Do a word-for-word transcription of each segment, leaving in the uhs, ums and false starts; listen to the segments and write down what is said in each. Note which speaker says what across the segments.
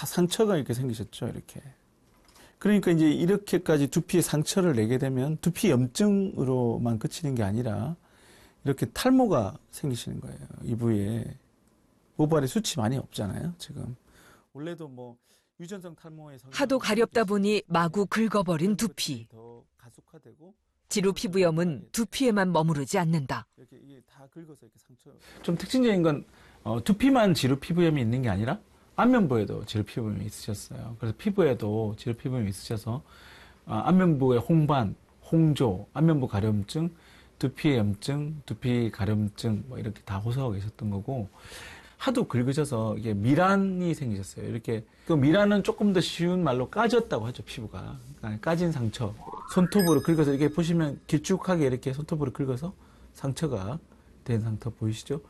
Speaker 1: 상처가 이렇게 생기셨죠, 이렇게. 그러니까 이제 이렇게까지 두피에 상처를 내게 되면 두피 염증으로만 그치는 게 아니라 이렇게 탈모가 생기시는 거예요, 이 부위에. 모발에 숱이 많이 없잖아요, 지금. 원래도 뭐 유전성 탈모의
Speaker 2: 하도 가렵다 보니 마구 긁어버린 두피. 지루 피부염은 두피에만 머무르지 않는다.
Speaker 1: 이렇게 이게 다 긁어서 이렇게 상처. 좀 특징적인 건 어, 두피만 지루 피부염이 있는 게 아니라 안면부에도 지루 피부염이 있으셨어요. 그래서 피부에도 지루 피부염이 있으셔서 어, 안면부의 홍반, 홍조, 안면부 가려움증, 두피 염증, 두피 가려움증 뭐 이렇게 다 호소하고 계셨던 거고. 하도 긁으셔서 이게 미란이 생기셨어요. 이렇게 그 미란은 조금 더 쉬운 말로 까졌다고 하죠, 피부가. 그러니까 까진 상처. 손톱으로 긁어서 이렇게 보시면 길쭉하게 이렇게 손톱으로 긁어서 상처가 된 상태 보이시죠?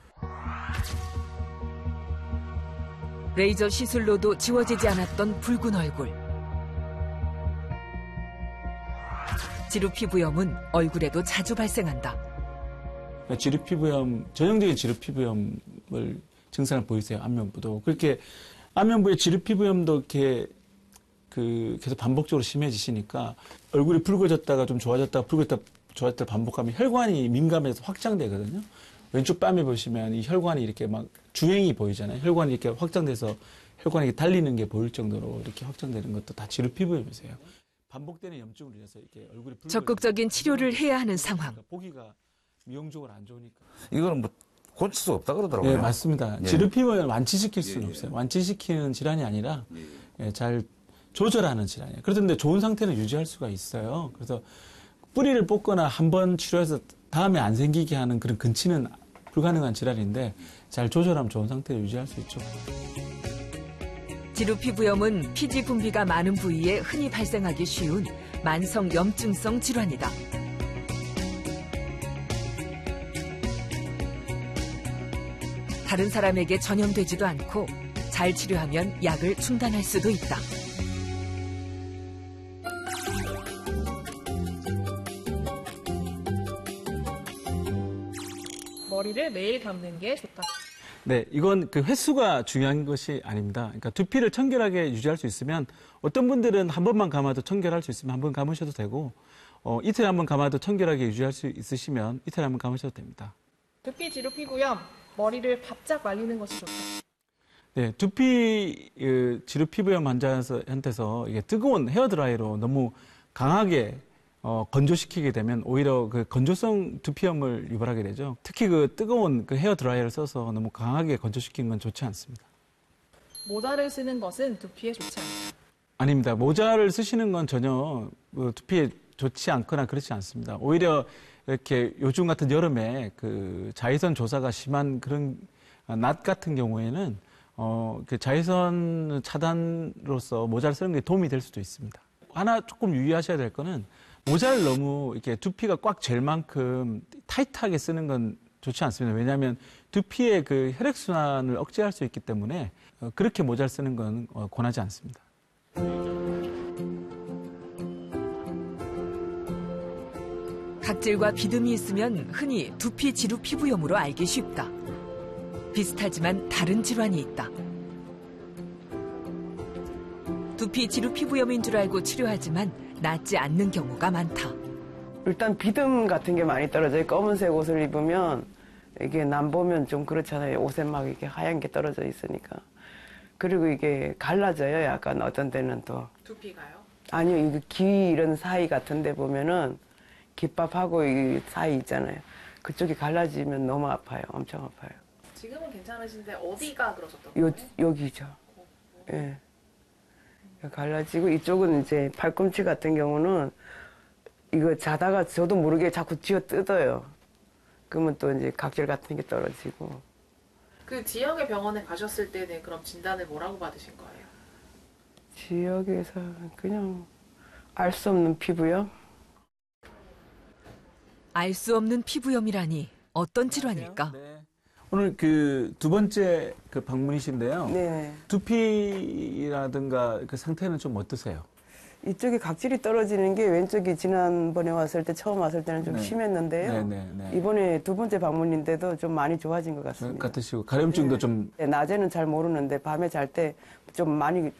Speaker 2: 레이저 시술로도 지워지지 않았던 붉은 얼굴. 지루 피부염은 얼굴에도 자주 발생한다.
Speaker 1: 지루 피부염, 전형적인 지루 피부염을 증상을 보이세요, 안면부도. 그렇게 안면부의 지루 피부염도 이렇게 그 계속 반복적으로 심해지시니까 얼굴이 붉어졌다가 좀 좋아졌다가 붉어졌다가 좋아졌다가 반복하면 혈관이 민감해서 확장되거든요. 왼쪽 뺨에 보시면 이 혈관이 이렇게 막 주행이 보이잖아요. 혈관이 이렇게 확장돼서 혈관이 이렇게 달리는 게 보일 정도로 이렇게 확장되는 것도 다 지루 피부염이세요. 반복되는 염증으로 인해서 이렇게 얼굴이 붉어지고
Speaker 2: 적극적인 치료를 해야 하는 상황.
Speaker 1: 보기가 미용적으로 안 좋으니까.
Speaker 3: 이거는 뭐 고칠 수 없다 그러더라고요.
Speaker 1: 네, 맞습니다.
Speaker 3: 예.
Speaker 1: 지루 피부염을 완치시킬 수는
Speaker 3: 예, 예.
Speaker 1: 없어요. 완치시키는 질환이 아니라
Speaker 3: 예.
Speaker 1: 예, 잘 조절하는 질환이에요. 그런데 좋은 상태는 유지할 수가 있어요. 그래서 뿌리를 뽑거나 한 번 치료해서 다음에 안 생기게 하는 그런 근치는 불가능한 질환인데 잘 조절하면 좋은 상태를 유지할 수 있죠.
Speaker 2: 지루 피부염은 피지 분비가 많은 부위에 흔히 발생하기 쉬운 만성 염증성 질환이다. 다른 사람에게 전염되지도 않고 잘 치료하면 약을 중단할 수도 있다.
Speaker 4: 머리를 매일 감는 게 좋다.
Speaker 1: 네, 이건 그 횟수가 중요한 것이 아닙니다. 그러니까 두피를 청결하게 유지할 수 있으면 어떤 분들은 한 번만 감아도 청결할 수 있으면 한 번 감으셔도 되고 어, 이틀에 한 번 감아도 청결하게 유지할 수 있으시면 이틀에 한 번 감으셔도 됩니다.
Speaker 4: 두피 지루 피부염, 머리를 바짝 말리는 것이 좋다.
Speaker 1: 네, 두피 그, 지루 피부염 환자한테서 이게 뜨거운 헤어드라이로 너무 강하게 어, 건조시키게 되면 오히려 그 건조성 두피염을 유발하게 되죠. 특히 그 뜨거운 그 헤어드라이어를 써서 너무 강하게 건조시키는 건 좋지 않습니다.
Speaker 4: 모자를 쓰는 것은 두피에 좋지 않다.
Speaker 1: 아닙니다. 모자를 쓰시는 건 전혀 뭐 두피에 좋지 않거나 그렇지 않습니다. 오히려 이렇게 요즘 같은 여름에 그 자외선 조사가 심한 그런 낮 같은 경우에는 어, 그 자외선 차단으로서 모자를 쓰는 게 도움이 될 수도 있습니다. 하나 조금 유의하셔야 될 거는 모자를 너무 이렇게 두피가 꽉 잴 만큼 타이트하게 쓰는 건 좋지 않습니다. 왜냐하면 두피의 그 혈액순환을 억제할 수 있기 때문에 그렇게 모자를 쓰는 건 권하지 않습니다.
Speaker 2: 각질과 비듬이 있으면 흔히 두피 지루 피부염으로 알기 쉽다. 비슷하지만 다른 질환이 있다. 두피 지루 피부염인 줄 알고 치료하지만 낫지 않는 경우가 많다.
Speaker 5: 일단 비듬 같은 게 많이 떨어져요. 검은색 옷을 입으면 이게 남 보면 좀 그렇잖아요. 옷에 막 이렇게 하얀 게 떨어져 있으니까. 그리고 이게 갈라져요. 약간 어떤 데는 또.
Speaker 4: 두피가요?
Speaker 5: 아니요. 이게 귀 이런 사이 같은 데 보면은 귓밥하고 이 사이 있잖아요. 그쪽이 갈라지면 너무 아파요. 엄청 아파요.
Speaker 4: 지금은 괜찮으신데 어디가 그러셨던
Speaker 5: 요,
Speaker 4: 거예요?
Speaker 5: 여기죠. 예. 네. 갈라지고 이쪽은 이제 팔꿈치 같은 경우는 이거 자다가 저도 모르게 자꾸 쥐어 뜯어요. 그러면 또 이제 각질 같은 게 떨어지고.
Speaker 4: 그 지역의 병원에 가셨을 때는 그럼 진단을 뭐라고 받으신 거예요?
Speaker 5: 지역에서 그냥 알 수 없는 피부염?
Speaker 2: 알 수 없는 피부염이라니 어떤 질환일까?
Speaker 1: 네. 오늘 그 두 번째 그 방문이신데요.
Speaker 5: 네.
Speaker 1: 두피라든가 그 상태는 좀 어떠세요?
Speaker 5: 이쪽에 각질이 떨어지는 게 왼쪽이 지난번에 왔을 때 처음 왔을 때는 좀
Speaker 1: 네.
Speaker 5: 심했는데요.
Speaker 1: 네, 네, 네.
Speaker 5: 이번에 두 번째 방문인데도 좀 많이 좋아진 것 같습니다.
Speaker 1: 같으시고 가려움증도
Speaker 5: 네.
Speaker 1: 좀
Speaker 5: 낮에는 잘 모르는데 밤에 잘 때 좀 많이